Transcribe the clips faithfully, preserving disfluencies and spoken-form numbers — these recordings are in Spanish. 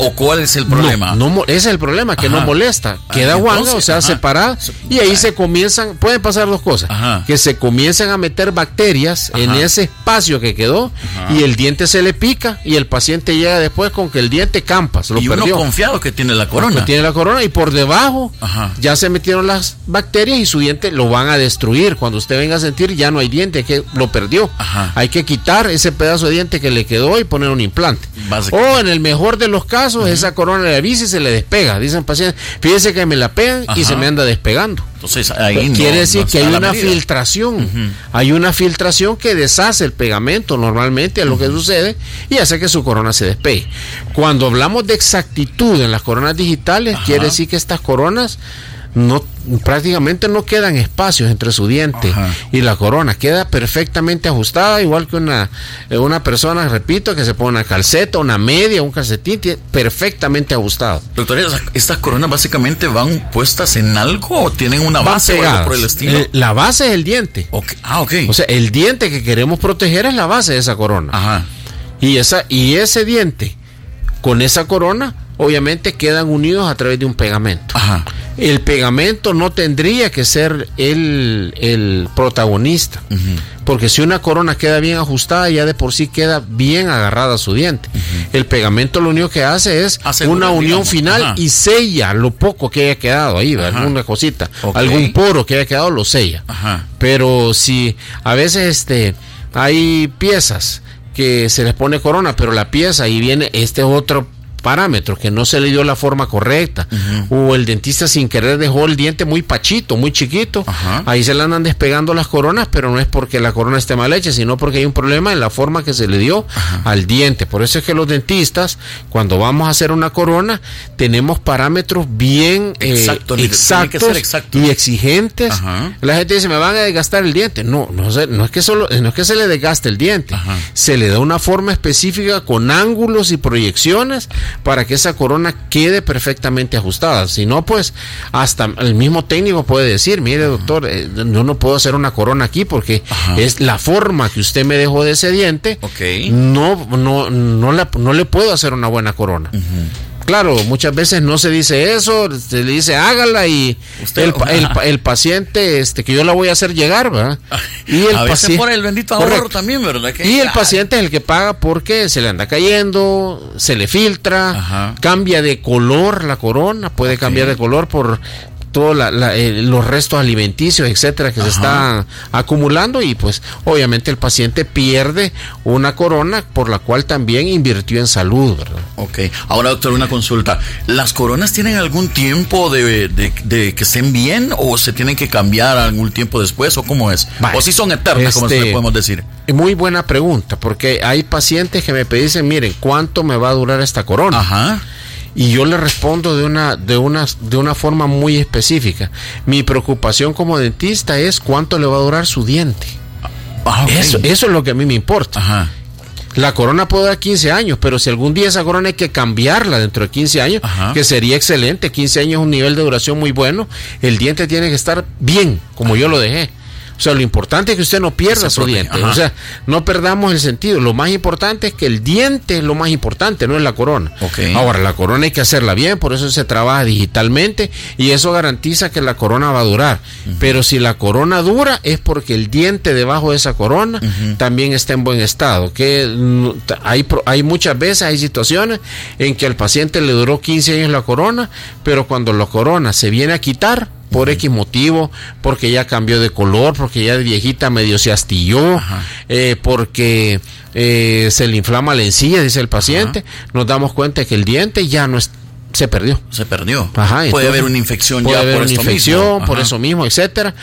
o cuál es el problema? No, no ese es el problema, que ajá. no molesta, queda guanga, entonces, o sea, ajá. separada, y ahí se comienzan, pueden pasar dos cosas, ajá. que se comienzan a meter bacterias ajá. en ese espacio que quedó, ajá. y el diente se le pica, y el paciente llega después con que el diente campa, se lo y perdió. Uno confiado que tiene la corona. Que tiene la corona, y por debajo ajá. ya se metieron las bacterias y su diente lo van a destruir. Cuando usted venga a sentir, ya no hay diente, que lo perdió. Ajá. Hay que quitar ese pedazo de diente que le quedó y poner un implante. O en el mejor de los casos, uh-huh. esa corona le avisa y se le despega. Dicen pacientes, fíjese que me la pegan ajá. y se me anda despegando. Entonces ahí no, quiere decir no que hay una filtración, uh-huh. hay una filtración que deshace el pegamento normalmente, es lo uh-huh. que sucede, y hace que su corona se despegue. Cuando hablamos de exactitud en las coronas digitales, ajá. quiere decir que estas coronas no prácticamente no quedan espacios entre su diente ajá. y la corona, queda perfectamente ajustada, igual que una una persona, repito, que se pone una calceta, una media, un calcetín, perfectamente ajustado. Doctor, ¿estas coronas básicamente van puestas en algo o tienen una base o algo por el estilo? Eh, la base es el diente. Okay. Ah, ok. O sea, el diente que queremos proteger es la base de esa corona. Ajá. Y esa y ese diente con esa corona obviamente quedan unidos a través de un pegamento. Ajá. El pegamento no tendría que ser el, el protagonista, uh-huh. porque si una corona queda bien ajustada, ya de por sí queda bien agarrada a su diente. Uh-huh. El pegamento lo único que hace es Asegura, una unión digamos. final ajá. y sella lo poco que haya quedado ahí, alguna cosita, okay. algún poro que haya quedado lo sella. Ajá. Pero si a veces este hay piezas que se les pone corona, pero la pieza ahí viene este otro parámetros, que no se le dio la forma correcta, uh-huh. o el dentista sin querer dejó el diente muy pachito, muy chiquito, uh-huh. ahí se le andan despegando las coronas, pero no es porque la corona esté mal hecha, sino porque hay un problema en la forma que se le dio uh-huh. al diente. Por eso es que los dentistas, cuando vamos a hacer una corona, tenemos parámetros bien eh, Exacto, exactos exacto. y exigentes. Uh-huh. La gente dice, me van a desgastar el diente. No, no, se, no, es que solo, no es que se le desgaste el diente, uh-huh. se le da una forma específica con ángulos y proyecciones para que esa corona quede perfectamente ajustada. Si no, pues hasta el mismo técnico puede decir, mire doctor, eh, yo no puedo hacer una corona aquí porque Ajá. es la forma que usted me dejó de ese diente, okay. no, no, no, la, no le puedo hacer una buena corona. Uh-huh. Claro, muchas veces no se dice eso, se le dice hágala y Usted, el, el, el paciente, este, que yo la voy a hacer llegar, ¿verdad? Y el a veces por el bendito ahorro también, ¿verdad? Que, y el paciente es el que paga porque se le anda cayendo, se le filtra, Ajá. cambia de color la corona, puede okay. cambiar de color por todos la, la, eh, los restos alimenticios, etcétera, que Ajá. se están acumulando, y pues obviamente el paciente pierde una corona por la cual también invirtió en salud, ¿verdad? Ok, ahora doctor, una consulta, ¿las coronas tienen algún tiempo de, de, de que estén bien o se tienen que cambiar algún tiempo después o cómo es? Vale. O si son eternas, este, como se podemos decir. Muy buena pregunta, porque hay pacientes que me dicen, miren, ¿cuánto me va a durar esta corona? Ajá. Y yo le respondo de una, de una, de una forma muy específica. Mi preocupación como dentista es cuánto le va a durar su diente. Ah, okay. Eso, eso es lo que a mí me importa. Ajá. La corona puede dar quince años, pero si algún día esa corona hay que cambiarla dentro de quince años, Ajá. que sería excelente, quince años es un nivel de duración muy bueno, el diente tiene que estar bien, como Ajá. yo lo dejé. O sea, lo importante es que usted no pierda su diente. Ajá. O sea, no perdamos el sentido. Lo más importante es que el diente es lo más importante, no es la corona. Okay. Ahora, la corona hay que hacerla bien, por eso se trabaja digitalmente y eso garantiza que la corona va a durar. Uh-huh. Pero si la corona dura es porque el diente debajo de esa corona uh-huh. también está en buen estado. Que hay, hay muchas veces, hay situaciones en que al paciente le duró quince años la corona, pero cuando la corona se viene a quitar, por X motivo, porque ya cambió de color, porque ya de viejita medio se astilló, eh, porque eh, se le inflama la encía, dice el paciente, Ajá. nos damos cuenta que el diente ya no es, se perdió. Se perdió. Ajá, puede entonces, haber una infección puede ya haber por una esto infección, mismo. por eso mismo, etcétera.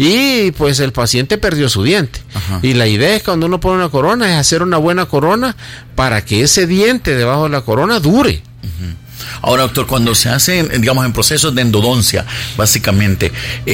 Y pues el paciente perdió su diente. Ajá. Y la idea es que cuando uno pone una corona es hacer una buena corona para que ese diente debajo de la corona dure. Uh-huh. Ahora, doctor, cuando se hace, digamos, en procesos de endodoncia, básicamente,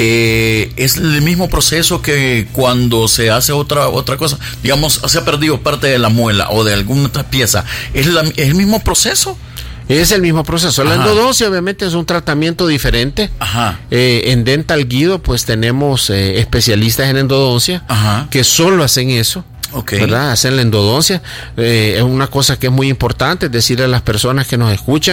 eh, ¿es el mismo proceso que cuando se hace otra otra cosa? Digamos, se ha perdido parte de la muela o de alguna otra pieza. ¿Es, la, ¿es el mismo proceso? Es el mismo proceso. La Ajá. endodoncia obviamente es un tratamiento diferente. Ajá. Eh, en Dental Guido pues tenemos eh, especialistas en endodoncia Ajá. que solo hacen eso. Okay. ¿Verdad? Hacen la endodoncia. Eh, es una cosa que es muy importante, es decirle a las personas que nos escuchan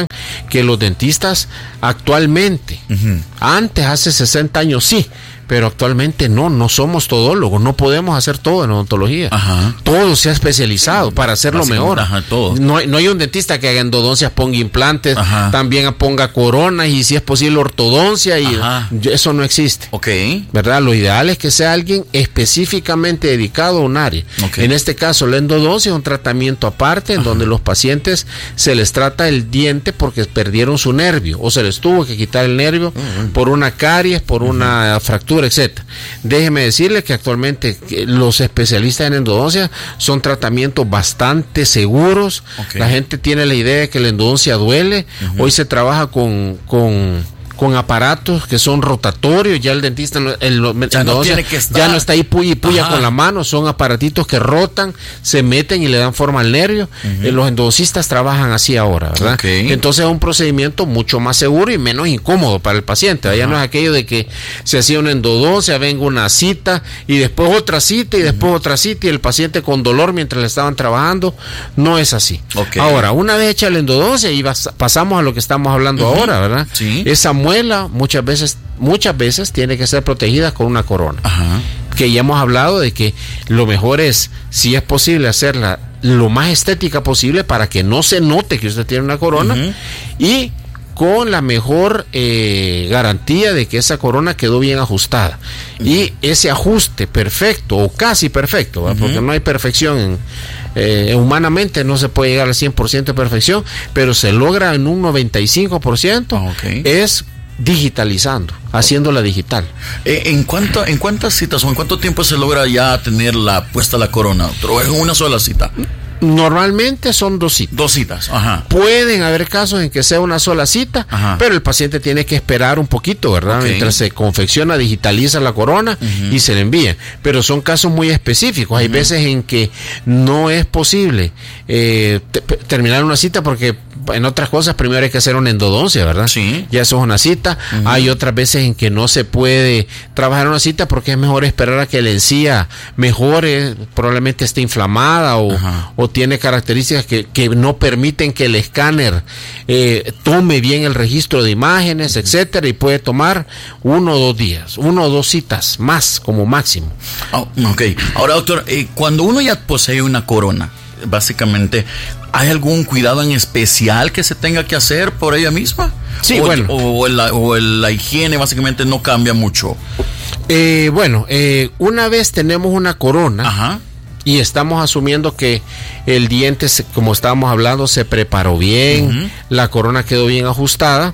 que los dentistas actualmente, uh-huh. antes, hace sesenta años sí, pero actualmente no, no somos todólogos, no podemos hacer todo en odontología. Ajá. Todo se ha especializado para hacerlo mejor. Ajá, todo. No, hay, no hay un dentista que haga endodoncias, ponga implantes, ajá. también ponga coronas y si es posible ortodoncia, y ajá. eso no existe. Okay. ¿Verdad? Lo ideal es que sea alguien específicamente dedicado a un área. Okay. En este caso, la endodoncia es un tratamiento aparte en ajá. donde los pacientes se les trata el diente porque perdieron su nervio o se les tuvo que quitar el nervio uh-huh. por una caries, por uh-huh. una fractura, etcétera. Déjeme decirle que actualmente los especialistas en endodoncia son tratamientos bastante seguros. Okay. La gente tiene la idea de que la endodoncia duele. Uh-huh. Hoy se trabaja con, con con aparatos que son rotatorios, ya el dentista el, el, ya, no tiene que estar. ya no está ahí puya y puya Ajá. con la mano, son aparatitos que rotan, se meten y le dan forma al nervio. Uh-huh. eh, los endodoncistas trabajan así ahora, ¿verdad? Okay. Entonces es un procedimiento mucho más seguro y menos incómodo para el paciente. Ya no es aquello de que se hacía una endodoncia, venga una cita y después otra cita y después uh-huh. otra cita y el paciente con dolor mientras le estaban trabajando. No es así. Okay. Ahora, una vez hecha la endodoncia y vas, pasamos a lo que estamos hablando uh-huh. ahora, ¿verdad? Sí. Esa muela muchas veces muchas veces tiene que ser protegida con una corona. Ajá. Que ya hemos hablado de que lo mejor es, si es posible, hacerla lo más estética posible para que no se note que usted tiene una corona uh-huh. y con la mejor eh, garantía de que esa corona quedó bien ajustada. Uh-huh. Y ese ajuste perfecto o casi perfecto, uh-huh. porque no hay perfección en Eh, humanamente no se puede llegar al cien por ciento de perfección, pero se logra en un noventa y cinco por ciento. Okay. Es digitalizando, haciéndola digital. Eh, ¿En cuánto, en cuántas citas o en cuánto tiempo se logra ya tener la puesta la corona, doctor? ¿O es una sola cita? Normalmente son dos citas. Dos citas, ajá. Pueden haber casos en que sea una sola cita, ajá. pero el paciente tiene que esperar un poquito, ¿verdad? Okay. Mientras se confecciona, digitaliza la corona uh-huh. y se le envía. Pero son casos muy específicos. Uh-huh. Hay veces en que no es posible eh, te, terminar una cita porque en otras cosas primero hay que hacer una endodoncia, ¿verdad? Sí. Ya eso es una cita. Uh-huh. Hay otras veces en que no se puede trabajar una cita porque es mejor esperar a que la encía mejore, probablemente esté inflamada o, uh-huh. o tiene características que, que no permiten que el escáner eh, tome bien el registro de imágenes, uh-huh. etcétera, y puede tomar uno o dos días, uno o dos citas más como máximo. Oh, ok. Ahora, doctor, eh, cuando uno ya posee una corona, básicamente, ¿hay algún cuidado en especial que se tenga que hacer por ella misma? Sí, o, bueno. O, el, o el, la higiene básicamente no cambia mucho. Eh, bueno, eh, una vez tenemos una corona, ajá. y estamos asumiendo que el diente, se, como estábamos hablando, se preparó bien, uh-huh. la corona quedó bien ajustada.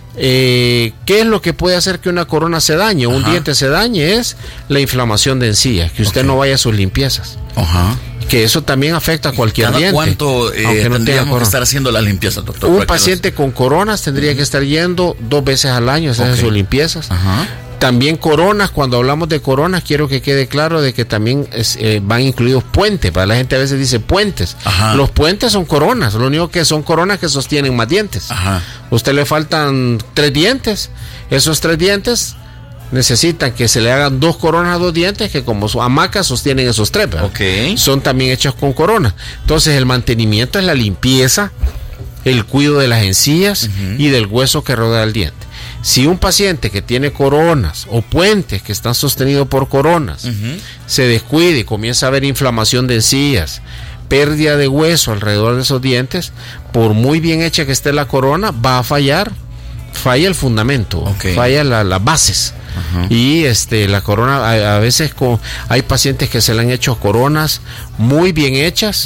Eh, ¿Qué es lo que puede hacer que una corona se dañe, ajá. un diente se dañe? Es la inflamación de encías, que usted okay. no vaya a sus limpiezas. Ajá. Que eso también afecta a cualquier ¿Cada diente. ¿Cuánto eh, no tendríamos que estar haciendo la limpieza, doctor? Un paciente con coronas tendría uh-huh. que estar yendo dos veces al año a hacer okay. sus limpiezas. Ajá. También coronas, cuando hablamos de coronas, quiero que quede claro de que también es, eh, van incluidos puentes. Para la gente a veces dice puentes. Ajá. Los puentes son coronas, lo único que son coronas que sostienen más dientes. Ajá. A usted le faltan tres dientes, esos tres dientes necesitan que se le hagan dos coronas a dos dientes que como su hamaca sostienen esos tres. Okay. Son también hechos con corona. Entonces el mantenimiento es la limpieza, el cuidado de las encías uh-huh. y del hueso que rodea el diente. Si un paciente que tiene coronas o puentes que están sostenidos por coronas uh-huh. se descuida y comienza a haber inflamación de encías, pérdida de hueso alrededor de esos dientes, por muy bien hecha que esté la corona, va a fallar, falla el fundamento, okay. falla la, las bases. Uh-huh. Y este la corona, a, a veces con, hay pacientes que se le han hecho coronas muy bien hechas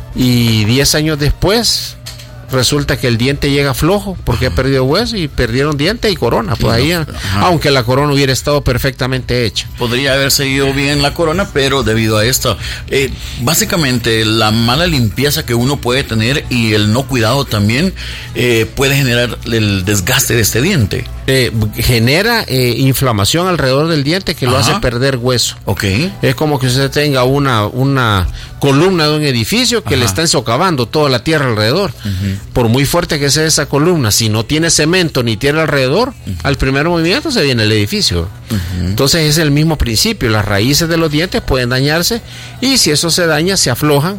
y diez años después resulta que el diente llega flojo porque ha perdido hueso y perdieron diente y corona. Pues ahí, aunque la corona hubiera estado perfectamente hecha. Podría haber seguido bien la corona, pero debido a esto, eh, básicamente la mala limpieza que uno puede tener y el no cuidado también eh, puede generar el desgaste de este diente. Eh, genera eh, inflamación alrededor del diente que lo Ajá. hace perder hueso. Okay. Es como que usted tenga una, una columna de un edificio que Ajá. le está socavando toda la tierra alrededor. Uh-huh. Por muy fuerte que sea esa columna, si no tiene cemento ni tierra alrededor, uh-huh. al primer movimiento se viene el edificio. Uh-huh. Entonces es el mismo principio. Las raíces de los dientes pueden dañarse y si eso se daña, se aflojan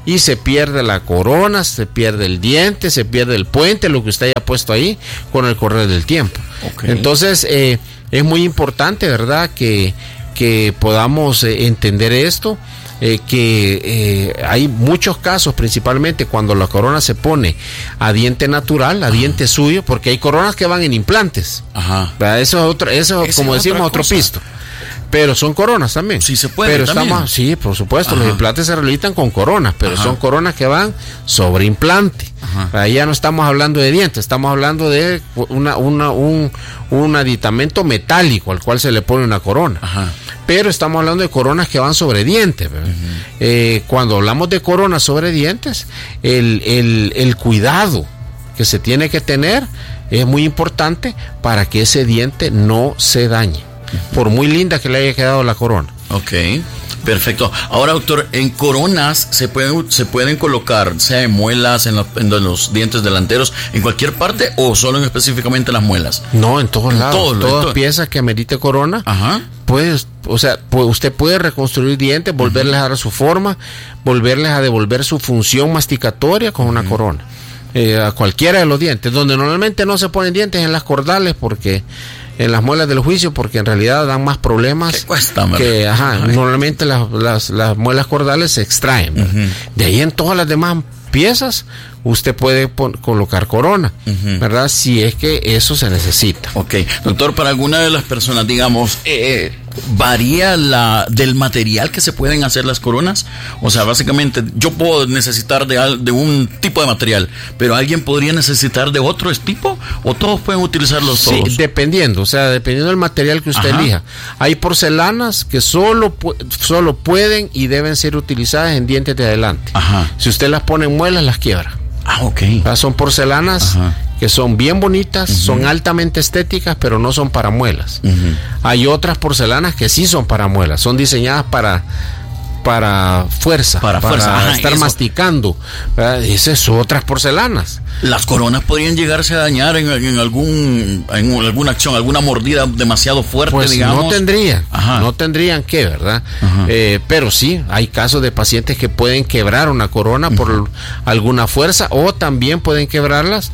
y se pierde la corona, se pierde el diente, se pierde el puente, lo que usted haya puesto ahí con el correr del tiempo. Okay. Entonces eh, es muy importante, ¿verdad?, que, que podamos eh, entender esto. Eh, que eh, hay muchos casos, principalmente cuando la corona se pone a diente natural, a Ajá. diente suyo, porque hay coronas que van en implantes. Ajá. Eso es otro, eso es como decimos otro cosa. pisto. Pero son coronas también. Sí se puede. Pero también. estamos, sí, por supuesto, Ajá. los implantes se realizan con coronas, pero Ajá. son coronas que van sobre implante. Ahí ya no estamos hablando de dientes, estamos hablando de una, una, un, un aditamento metálico al cual se le pone una corona. Ajá. Pero estamos hablando de coronas que van sobre dientes. Uh-huh. Eh, cuando hablamos de coronas sobre dientes, el, el, el cuidado que se tiene que tener es muy importante para que ese diente no se dañe, uh-huh. por muy linda que le haya quedado la corona. Ok, perfecto. Ahora, doctor, en coronas se pueden, se pueden colocar, sea en muelas, en, la, en los dientes delanteros, en cualquier parte, o solo en específicamente las muelas. No, en todos en lados. Todo, todas todo. piezas que amerite corona. Ajá. Pues, o sea, pues usted puede reconstruir dientes, volverles uh-huh. a dar su forma, volverles a devolver su función masticatoria con una uh-huh. corona. Eh, a cualquiera de los dientes, donde normalmente no se ponen dientes en las cordales, porque en las muelas del juicio, porque en realidad dan más problemas. ¿Qué cuesta, que ajá, normalmente las, las, las muelas cordales se extraen. Uh-huh. De ahí en todas las demás piezas usted puede pon, colocar corona, uh-huh. ¿verdad? Si es que eso se necesita. Ok, doctor, para alguna de las personas, digamos, eh, ¿varía la del material que se pueden hacer las coronas? O sea, básicamente, yo puedo necesitar de, de un tipo de material, pero ¿alguien podría necesitar de otro tipo? ¿O todos pueden utilizarlos todos? Sí, dependiendo, o sea, dependiendo del material que usted Ajá. elija. Hay porcelanas que solo, solo pueden y deben ser utilizadas en dientes de adelante. Ajá. Si usted las pone en muelas, las quiebra. Ah, ok. Son porcelanas Ajá. que son bien bonitas, uh-huh. son altamente estéticas, pero no son para muelas. Uh-huh. Hay otras porcelanas que sí son para muelas, son diseñadas para para fuerza, para, para fuerza. Ajá, estar eso. masticando. Esas son otras porcelanas. Las coronas podrían llegarse a dañar en, en algún en alguna acción, alguna mordida demasiado fuerte, pues digamos. No tendrían, Ajá. no tendrían que, ¿verdad? Eh, pero sí, hay casos de pacientes que pueden quebrar una corona uh-huh. por alguna fuerza, o también pueden quebrarlas,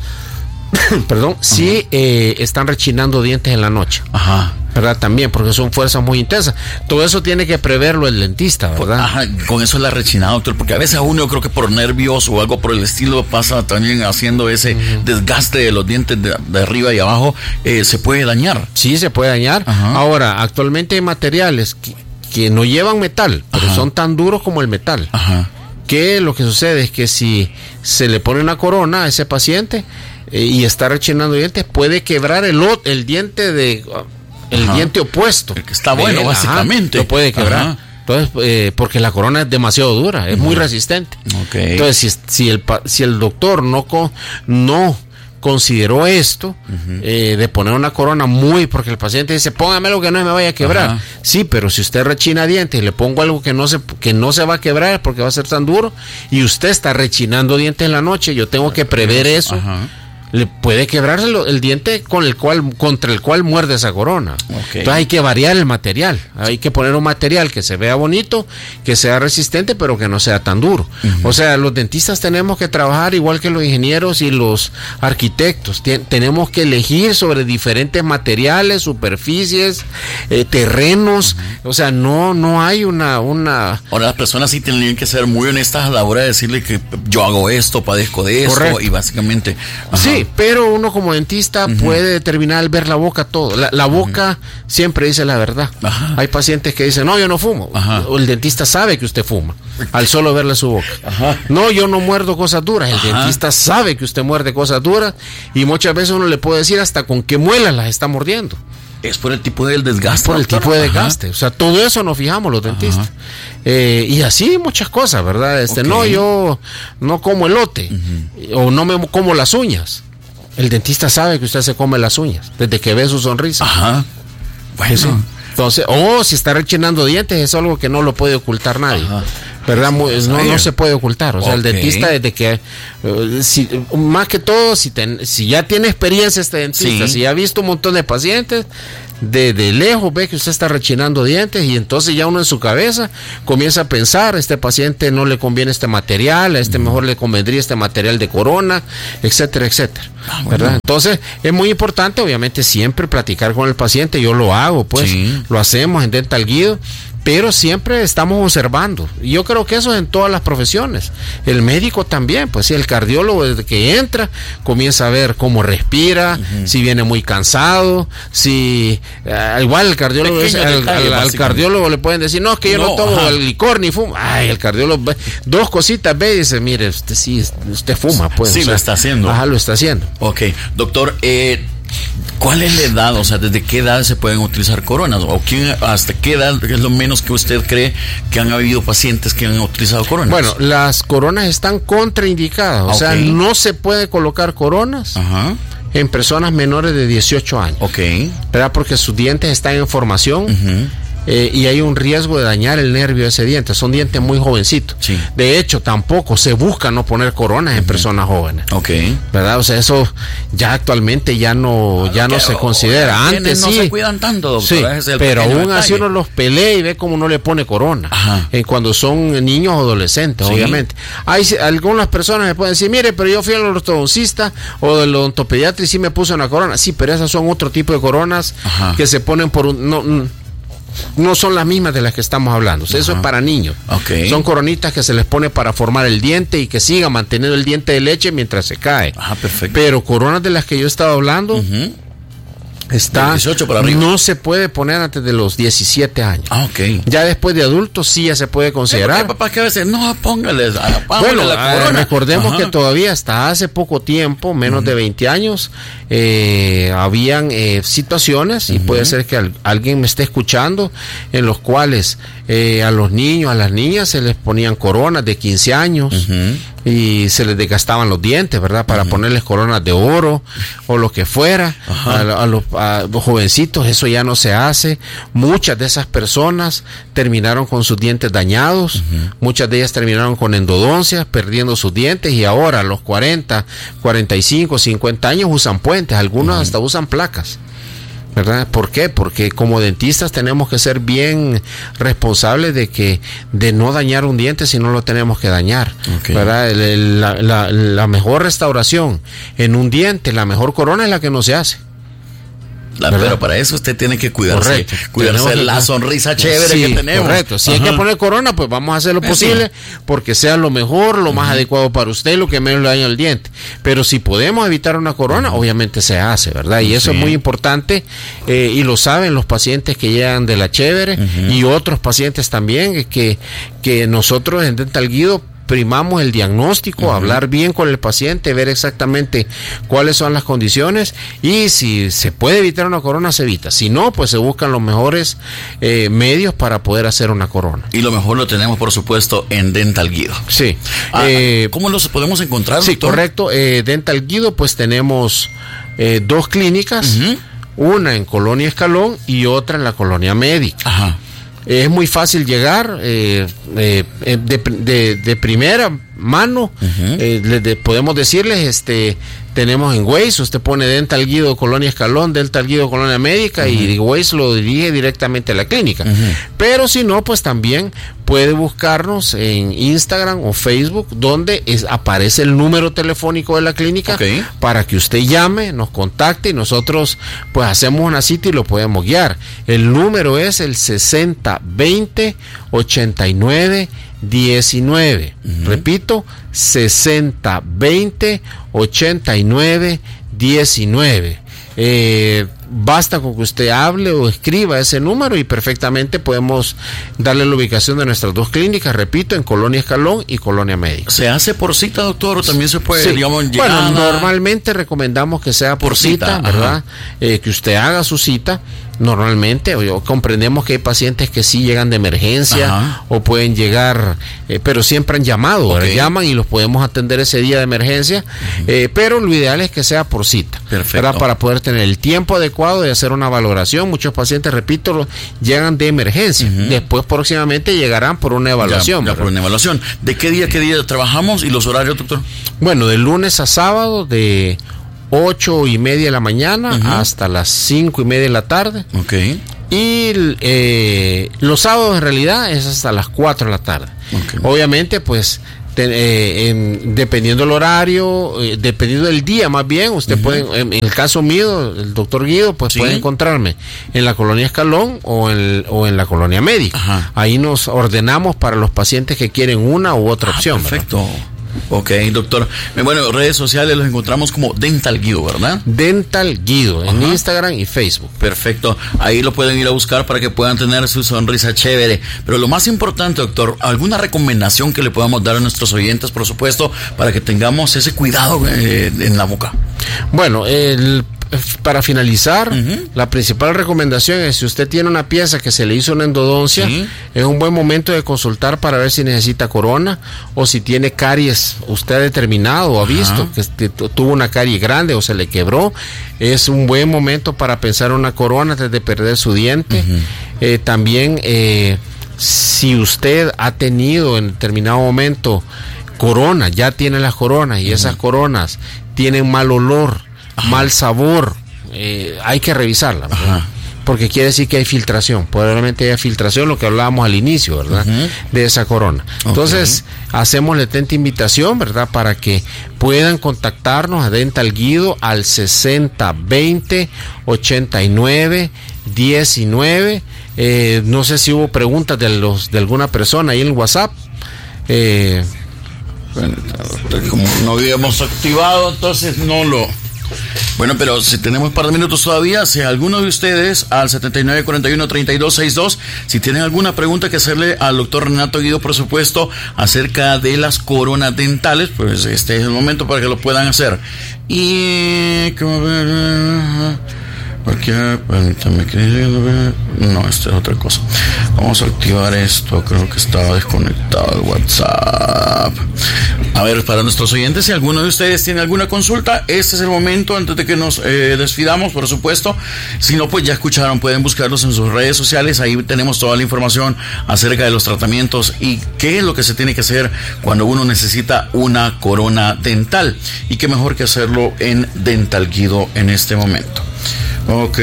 perdón, uh-huh. si eh, están rechinando dientes en la noche. Ajá. ¿Verdad? También, porque son fuerzas muy intensas. Todo eso tiene que preverlo el dentista, ¿verdad? Ajá, con eso es la rechinada, doctor, porque a veces a uno, creo que por nervios o algo por el estilo, pasa también haciendo ese uh-huh. desgaste de los dientes de, de arriba y abajo, eh, se puede dañar. Sí, se puede dañar. Ajá. Ahora, actualmente hay materiales que, que no llevan metal, pero Ajá. son tan duros como el metal. Ajá. Que lo que sucede es que si se le pone una corona a ese paciente eh, y está rechinando dientes, puede quebrar el, el diente de... el Ajá. diente opuesto. El que está bueno, eh, básicamente. Ajá, lo puede quebrar. Ajá. Entonces, eh, porque la corona es demasiado dura, es uh-huh. muy resistente. Okay. Entonces, si, si, el, si el doctor no, no consideró esto, uh-huh. eh, de poner una corona muy, porque el paciente dice, póngame algo que no me vaya a quebrar. Ajá. Sí, pero si usted rechina dientes y le pongo algo que no se que no se va a quebrar porque va a ser tan duro, y usted está rechinando dientes en la noche, yo tengo que prever eso. Ajá. Le puede quebrarse el diente con el cual, contra el cual muerde esa corona. Okay. Entonces hay que variar el material. Hay que poner un material que se vea bonito, que sea resistente, pero que no sea tan duro. Uh-huh. O sea, los dentistas tenemos que trabajar igual que los ingenieros y los arquitectos. Tien, tenemos que elegir sobre diferentes materiales, superficies, eh, terrenos. Uh-huh. O sea, no, no hay una, una... Ahora, las personas sí tienen que ser muy honestas a la hora de decirle que yo hago esto, padezco de esto. Correcto. Y básicamente... Ajá. Sí. Pero uno como dentista uh-huh. puede determinar al ver la boca todo. La, la boca uh-huh. siempre dice la verdad. Ajá. Hay pacientes que dicen, no, yo no fumo. Ajá. O el dentista sabe que usted fuma al solo verle su boca. Ajá. No, yo no muerdo cosas duras. El Ajá. dentista sabe que usted muerde cosas duras, y muchas veces uno le puede decir hasta con qué muelas las está mordiendo. Es por el tipo del desgaste. Es por el tipo de desgaste. Ajá. O sea, todo eso nos fijamos los dentistas. Eh, y así muchas cosas, ¿verdad? Este, okay. No, yo no como elote. Uh-huh. O no me como las uñas. El dentista sabe que usted se come las uñas desde que ve su sonrisa. Ajá. Bueno. Sí. Entonces, o oh, si está rechinando dientes, es algo que no lo puede ocultar nadie. Ajá. ¿Verdad? No, no se puede ocultar. O sea, okay. el dentista, desde que, uh, si, más que todo, si, ten, si ya tiene experiencia este dentista, sí. si ya ha visto un montón de pacientes, de, de lejos ve que usted está rechinando dientes y entonces ya uno en su cabeza comienza a pensar, a este paciente no le conviene este material, a este uh-huh. mejor le convendría este material de corona, etcétera, etcétera. Ah, bueno. ¿verdad? Entonces es muy importante, obviamente, siempre platicar con el paciente. Yo lo hago, pues, sí. lo hacemos en Dental Guido, pero siempre estamos observando. Y yo creo que eso es en todas las profesiones. El médico también, pues si el cardiólogo desde que entra comienza a ver cómo respira, uh-huh. si viene muy cansado, si uh, igual el cardiólogo es, al, detalle, al, al cardiólogo le pueden decir, no, es que yo no, no tomo el licor ni fumo. Ay, el cardiólogo ve, dos cositas ve y dice, mire, usted sí, usted fuma, pues. Sí, o sea, lo está haciendo. Ajá, lo está haciendo. Ok, doctor, eh ¿cuál es la edad? O sea, ¿desde qué edad se pueden utilizar coronas? ¿O quién, hasta qué edad es lo menos que usted cree que han habido pacientes que han utilizado coronas? Bueno, las coronas están contraindicadas. O okay. sea, no se puede colocar coronas Ajá. en personas menores de dieciocho años. Ok. ¿Verdad? Porque sus dientes están en formación. Uh-huh. Eh, y hay un riesgo de dañar el nervio de ese diente. Son dientes muy jovencitos. Sí. De hecho, tampoco se busca no poner coronas en uh-huh. personas jóvenes. Okay. ¿Verdad? O sea, eso ya actualmente ya no, claro, ya no se considera. Antes no sí. se cuidan tanto, doctor. Sí, pero aún detalle. Así uno los pelea y ve cómo no le pone corona. Eh, cuando son niños o adolescentes, sí. obviamente. Hay algunas personas me pueden decir, mire, pero yo fui al ortodoncista o del odontopediatra y sí me puso una corona. Sí, pero esas son otro tipo de coronas Ajá. que se ponen por un... No, no son las mismas de las que estamos hablando. O sea, eso es para niños. Okay. Son coronitas que se les pone para formar el diente y que siga manteniendo el diente de leche mientras se cae. Ajá, perfecto. Pero coronas de las que yo he estado hablando uh-huh. está dieciocho para arriba. No se puede poner antes de los diecisiete años. Ah, ok. Ya después de adultos sí ya se puede considerar. Sí, papá que a veces no, póngale, póngale bueno, la corona. Recordemos Ajá. que todavía hasta hace poco tiempo, menos uh-huh. de veinte años, eh, habían eh, situaciones, uh-huh. y puede ser que al, alguien me esté escuchando, en los cuales eh, a los niños, a las niñas se les ponían coronas de quince años uh-huh. y se les desgastaban los dientes, ¿verdad? Para uh-huh. ponerles coronas de oro o lo que fuera. Uh-huh. a, a, los, a los jovencitos eso ya no se hace. Muchas de esas personas terminaron con sus dientes dañados, uh-huh. muchas de ellas terminaron con endodoncias, perdiendo sus dientes, y ahora a los cuarenta, cuarenta y cinco, cincuenta años usan puentes, algunos uh-huh. hasta usan placas. ¿Verdad? ¿Por qué? Porque como dentistas tenemos que ser bien responsables de que de no dañar un diente si no lo tenemos que dañar. Okay. ¿Verdad? El, el, la, la, la mejor restauración en un diente, la mejor corona es la que no se hace. La, pero para eso usted tiene que cuidarse, correcto. cuidarse tenemos la que, sonrisa chévere sí, que tenemos. Correcto. Si Ajá. hay que poner corona, pues vamos a hacer lo posible sí. porque sea lo mejor, lo uh-huh. más adecuado para usted, lo que menos le daña el diente. Pero si podemos evitar una corona, uh-huh. obviamente se hace, ¿verdad? Y eso sí. es muy importante, eh, y lo saben los pacientes que llegan de la chévere uh-huh. y otros pacientes también, que, que nosotros en Dental Guido primamos el diagnóstico, uh-huh. hablar bien con el paciente, ver exactamente cuáles son las condiciones, y si se puede evitar una corona, se evita. Si no, pues se buscan los mejores eh, medios para poder hacer una corona. Y lo mejor lo tenemos, por supuesto, en Dental Guido. Sí. Ah, eh, ¿Cómo los podemos encontrar, sí, doctor? Correcto. Eh, Dental Guido, pues tenemos eh, dos clínicas, uh-huh. una en Colonia Escalón y otra en la Colonia Médica. Ajá. Es muy fácil llegar, eh, eh, de, de, de primera mano, uh-huh. eh, le, de, podemos decirles, este, tenemos en Waze, usted pone Dental Guido Colonia Escalón, Dental Guido Colonia Médica, uh-huh. y Waze lo dirige directamente a la clínica. Uh-huh. Pero si no, pues también puede buscarnos en Instagram o Facebook, donde es, aparece el número telefónico de la clínica, okay. para que usted llame, nos contacte y nosotros pues hacemos una cita y lo podemos guiar. El número es el sesenta veinte ochenta y nueve diecinueve. Uh-huh. Repito, sesenta veinte ochenta y nueve diecinueve. Eh, basta con que usted hable o escriba ese número y perfectamente podemos darle la ubicación de nuestras dos clínicas, repito, en Colonia Escalón y Colonia Médica. ¿Se hace por cita, doctor, o también se puede, sí. digamos, llegada? Bueno, normalmente recomendamos que sea por, por cita, cita ¿verdad? Eh, que usted haga su cita. Normalmente, o comprendemos que hay pacientes que sí llegan de emergencia, ajá. o pueden llegar, eh, pero siempre han llamado, okay. llaman y los podemos atender ese día de emergencia, uh-huh. eh, pero lo ideal es que sea por cita, ¿verdad? Para poder tener el tiempo adecuado de hacer una valoración. Muchos pacientes, repito, llegan de emergencia, uh-huh. después próximamente llegarán por una evaluación. Ya, ya por una evaluación. ¿De qué día, qué día trabajamos y los horarios, doctor? Bueno, de lunes a sábado, de ocho y media de la mañana uh-huh. hasta las cinco y media de la tarde. Okay. Y eh, los sábados en realidad es hasta las cuatro de la tarde. Okay. Obviamente, pues, te, eh, en, dependiendo del horario, eh, dependiendo del día más bien, usted uh-huh. puede, en, en el caso mío, el doctor Guido, pues ¿sí? puede encontrarme en la colonia Escalón o en, o en la colonia Médica. Ajá. Ahí nos ordenamos para los pacientes que quieren una u otra ah, opción. Perfecto. ¿Verdad? Ok, doctor. Bueno, redes sociales los encontramos como Dental Guido, ¿verdad? Dental Guido, en Ajá. Instagram y Facebook. Perfecto. Ahí lo pueden ir a buscar para que puedan tener su sonrisa chévere. Pero lo más importante, doctor, ¿alguna recomendación que le podamos dar a nuestros oyentes, por supuesto, para que tengamos ese cuidado eh, en la boca? Bueno, el... para finalizar, uh-huh. la principal recomendación es, si usted tiene una pieza que se le hizo una endodoncia, ¿sí? es un buen momento de consultar para ver si necesita corona o si tiene caries. Usted ha determinado o ha visto uh-huh. que tuvo una carie grande o se le quebró. Es un buen momento para pensar en una corona antes de perder su diente. Uh-huh. Eh, también, eh, si usted ha tenido en determinado momento corona, ya tiene las coronas y uh-huh. esas coronas tienen mal olor, Ajá. mal sabor, eh, hay que revisarla, ¿verdad? Porque quiere decir que hay filtración, probablemente haya filtración, lo que hablábamos al inicio, ¿verdad? Uh-huh. De esa corona. Entonces, okay. hacemos la atenta invitación, ¿verdad? Para que puedan contactarnos a Dental Guido al sesenta veinte ochenta y nueve diecinueve. Eh, no sé si hubo preguntas de los de alguna persona ahí en el WhatsApp. Eh, bueno, como no habíamos activado, entonces no lo... Bueno, pero si tenemos un par de minutos todavía, si alguno de ustedes al setenta y nueve cuarenta y uno treinta y dos sesenta y dos, si tienen alguna pregunta que hacerle al doctor Renato Guido, por supuesto, acerca de las coronas dentales, pues este es el momento para que lo puedan hacer. Y... Porque, permítame, no, esta es otra cosa. Vamos a activar esto, creo que estaba desconectado el WhatsApp. A ver, para nuestros oyentes, si alguno de ustedes tiene alguna consulta, este es el momento antes de que nos eh, despidamos, por supuesto. Si no, pues ya escucharon, pueden buscarlos en sus redes sociales, ahí tenemos toda la información acerca de los tratamientos y qué es lo que se tiene que hacer cuando uno necesita una corona dental. Y qué mejor que hacerlo en Dental Guido en este momento. Ok,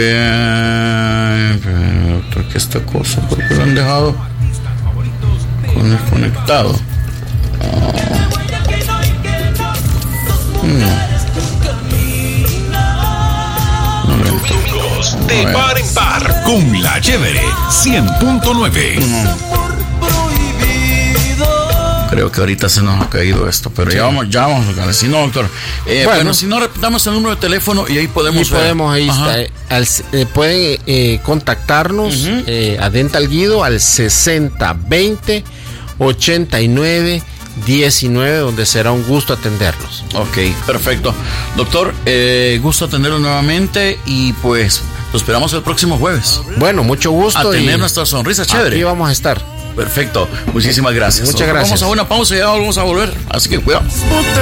doctor, ¿qué esta cosa? ¿Por qué lo han dejado con desconectado? Oh. No. No lo entiendo. De par en par con la chévere cien punto nueve. No. Creo que ahorita se nos ha caído esto, pero sí. ya vamos, ya vamos a ver. Si no, doctor, eh, bueno, bueno, si no, repitamos el número de teléfono y ahí podemos y ver. podemos ahí está, eh, al, eh, pueden eh, contactarnos uh-huh. eh, a Dental Guido al sesenta veinte ochenta y nueve diecinueve, donde será un gusto atenderlos. Ok, perfecto. Doctor, eh, gusto atenderlo nuevamente y pues lo esperamos el próximo jueves. Bueno, mucho gusto. A tener nuestra sonrisa chévere. Aquí vamos a estar. Perfecto, muchísimas gracias. Muchas gracias. Vamos a una pausa y ya vamos a volver, así que cuidado.